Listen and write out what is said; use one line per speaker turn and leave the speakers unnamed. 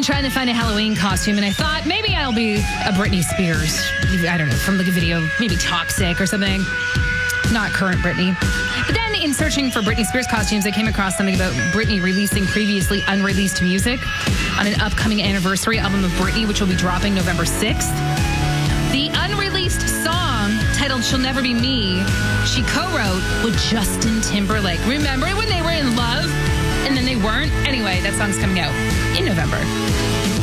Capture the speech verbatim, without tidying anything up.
trying to find a Halloween costume, and I thought maybe I'll be a Britney Spears. I don't know, from like a video, maybe Toxic or something. Not current Britney. But then in searching for Britney Spears costumes, I came across something about Britney releasing previously unreleased music on an upcoming anniversary album of Britney, which will be dropping November sixth. The unreleased song, titled She'll Never Be Me, she co-wrote with Justin Timberlake. Remember when they were in love and then they weren't? Anyway, that song's coming out in November.